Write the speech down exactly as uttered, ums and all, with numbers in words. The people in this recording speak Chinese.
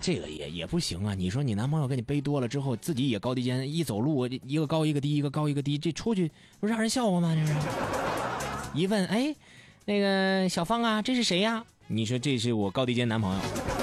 这个也也不行啊！你说你男朋友给你背多了之后，自己也高低肩，一走路一个高一个低，一个高一个低，这出去不是让人笑话吗？这是。一问，哎，那个小芳啊，这是谁呀？你说这是我高低肩男朋友。